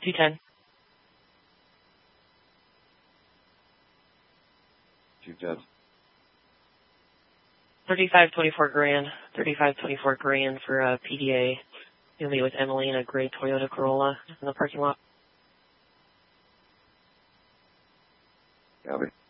210. 210. 3524 grand for a PDA. You'll meet with Emily in a gray Toyota Corolla in the parking lot. Copy.